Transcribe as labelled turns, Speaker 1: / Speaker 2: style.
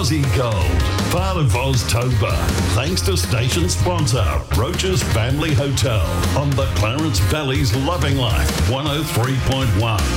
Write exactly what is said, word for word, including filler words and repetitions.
Speaker 1: Aussie Gold, part of Oztober. Thanks to station sponsor, Roach's Family Hotel on the Clarence Valley's Loving Life one oh three point one.